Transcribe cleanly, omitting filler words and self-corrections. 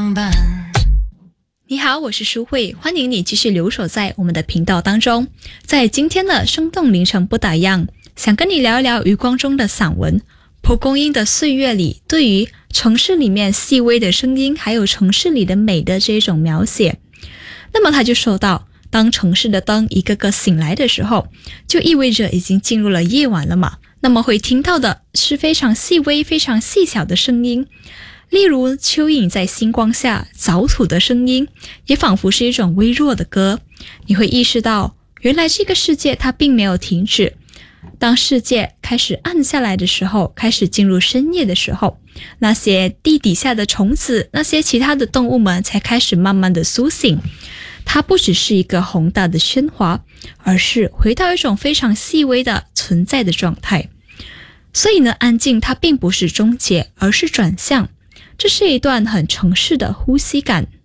相伴。 你好，我是舒慧，欢迎你继续留守在我们的频道当中。在今天的生动凌晨不打烊，想跟你聊一聊余光中的散文《蒲公英的岁月》里对于城市里面细微的声音还有城市里的美的这种描写。那么他就说到，当城市的灯一个个醒来的时候，就意味着已经进入了夜晚了嘛。那么会听到的是非常细微非常细小的声音，例如蚯蚓在星光下凿土的声音，也仿佛是一种微弱的歌。你会意识到，原来这个世界它并没有停止。当世界开始暗下来的时候，开始进入深夜的时候，那些地底下的虫子，那些其他的动物们才开始慢慢的苏醒。它不只是一个宏大的喧哗，而是回到一种非常细微的存在的状态。所以呢，安静它并不是终结，而是转向。这是一段很城市的呼吸感。